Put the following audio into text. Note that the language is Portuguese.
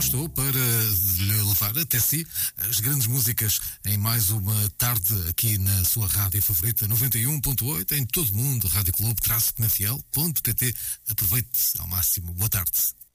Estou para lhe levar até si as grandes músicas em mais uma tarde aqui na sua rádio favorita 91.8 em todo o mundo, Rádio Clube, -penafiel.pt. Aproveite ao máximo. Boa tarde.